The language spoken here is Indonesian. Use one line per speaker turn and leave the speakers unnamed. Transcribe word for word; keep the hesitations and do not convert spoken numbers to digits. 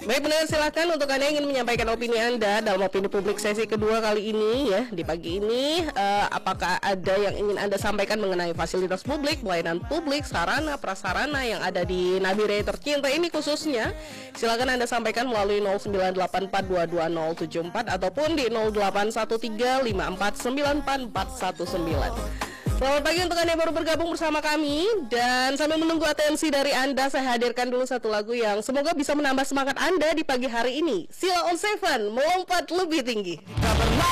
Baik benar, silakan untuk Anda yang ingin menyampaikan opini Anda dalam opini publik sesi kedua kali ini ya. Di pagi ini uh, apakah ada yang ingin Anda sampaikan mengenai fasilitas publik, pelayanan publik, sarana prasarana yang ada di Nabire tercinta ini khususnya? Silakan Anda sampaikan melalui nol sembilan delapan empat dua dua nol tujuh empat ataupun di nol delapan satu tiga lima empat sembilan empat empat satu sembilan. Selamat pagi untuk Anda yang baru bergabung bersama kami. Dan sambil menunggu atensi dari Anda, saya hadirkan dulu satu lagu yang semoga bisa menambah semangat Anda di pagi hari ini. Sheila on Seven, melompat lebih tinggi.